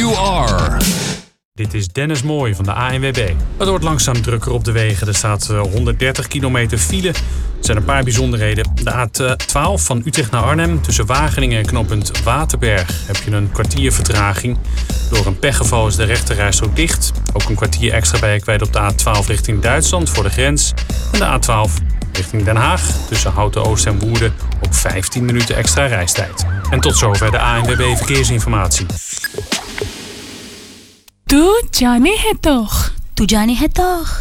you are. Dit is Dennis Mooij van de ANWB. Het wordt langzaam drukker op de wegen. Er staat 130 kilometer file. Er zijn een paar bijzonderheden. De A12 van Utrecht naar Arnhem tussen Wageningen en knooppunt Waterberg heb je een kwartier vertraging. Door een pechgeval is de rechterrijstrook dicht. Ook een kwartier extra ben je kwijt op de A12 richting Duitsland voor de grens. En de A12 richting Den Haag tussen Houten Oost en Woerden op 15 minuten extra reistijd. En tot zover de ANWB Verkeersinformatie. तू जाने है तो